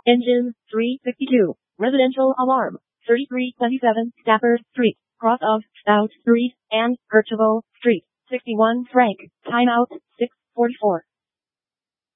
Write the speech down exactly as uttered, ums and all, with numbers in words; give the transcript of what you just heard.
Engine, three sixty-two. Residential alarm, thirty-three twenty-seven Stafford Street, cross of Stout Street and Percival Street, sixty-one Frank. Timeout, six forty-four.